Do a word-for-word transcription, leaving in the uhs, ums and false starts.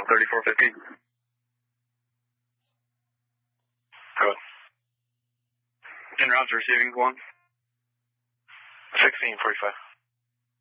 thirty-four fifty. Good. En route to receiving one. sixteen forty-five.